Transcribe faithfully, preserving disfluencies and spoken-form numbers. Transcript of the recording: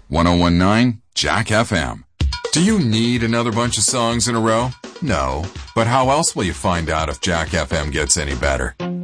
ten nineteen Jack F M. Do you need another bunch of songs in a row? No. But how else will you find out if Jack F M gets any better?